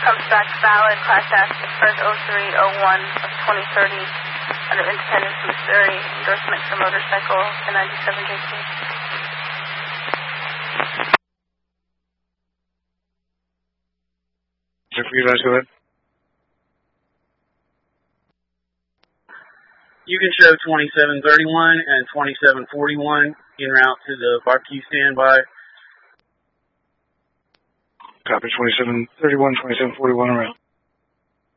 comes back valid, Class F, express 0301 of 2030 under Independence, Missouri, endorsement for motorcycle and 97 JT. Jeffrey, you guys go ahead. You can show 2731 and 2741 en route to the barbecue standby. Copy 2731, 2741 around.